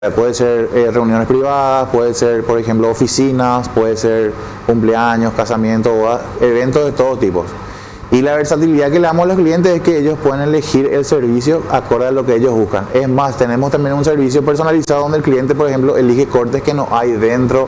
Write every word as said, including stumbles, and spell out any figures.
Puede ser eh, reuniones privadas, puede ser, por ejemplo, oficinas, puede ser cumpleaños, casamientos, bodas, eventos de todo tipo. Y la versatilidad que le damos a los clientes es que ellos pueden elegir el servicio acorde a lo que ellos buscan. Es más, tenemos también un servicio personalizado donde el cliente, por ejemplo, elige cortes que no hay dentro